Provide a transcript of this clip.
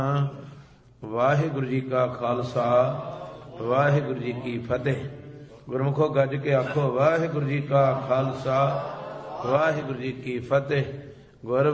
ਵਾਹਿਗੁਰੂ ਜੀ ਕਾ ਖਾਲਸਾ ਵਾਹਿਗੁਰੂ ਜੀ ਕੀ ਫਤਿਹ। ਗੁਰਮੁਖੋ ਗੱਜ ਕੇ ਆਖੋ ਵਾਹਿਗੁਰੂ ਜੀ ਕਾ ਖਾਲਸਾ ਵਾਹਿਗੁਰੂ ਜੀ ਕੀ ਫਤਿਹ। ਗੁਰ